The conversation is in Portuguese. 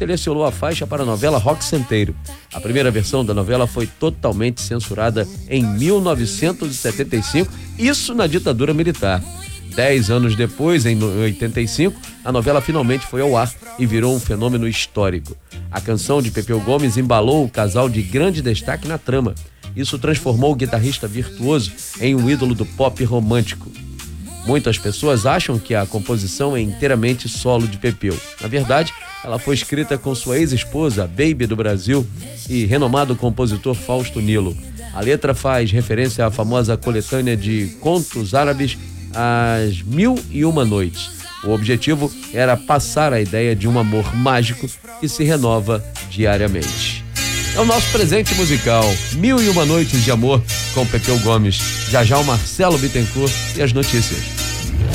selecionou a faixa para a novela Rock Santeiro. A primeira versão da novela foi totalmente censurada em 1975, isso na ditadura militar. 10 anos depois, em 85, a novela finalmente foi ao ar e virou um fenômeno histórico. A canção de Pepeu Gomes embalou o casal de grande destaque na trama. Isso transformou o guitarrista virtuoso em um ídolo do pop romântico. Muitas pessoas acham que a composição é inteiramente solo de Pepeu. Na verdade, ela foi escrita com sua ex-esposa, Baby do Brasil, e renomado compositor Fausto Nilo. A letra faz referência à famosa coletânea de contos árabes As 1001 Noites. O objetivo era passar a ideia de um amor mágico que se renova diariamente. É o nosso presente musical, 1001 Noites de Amor, com Pepeu Gomes. Já já o Marcelo Bittencourt e as notícias.